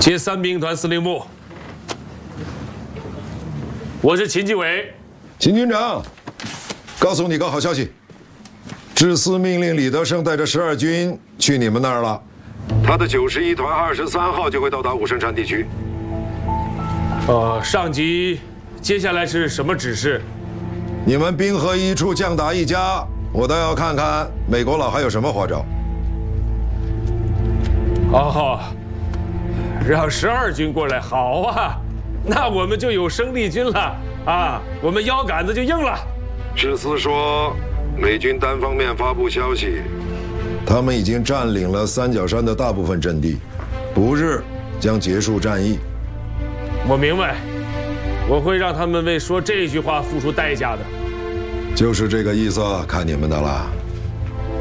接3兵团司令部，我是秦继伟。 秦军长，告诉你个好消息，致司命令李德胜带着12军去你们那儿了。他的91团23号就会到达武胜山地区。 上级，接下来是什么指示？ 你们兵合一处，将打一家，我倒要看看美国佬还有什么花招。 哦，让12军过来，好啊，那我们就有生力军了啊，我们腰杆子就硬了。 致司说，美军单方面发布消息，他们已经占领了三角山的大部分阵地，不日将结束战役。 我明白，我会让他们为说这句话付出代价的。 就是这个意思，看你们的了。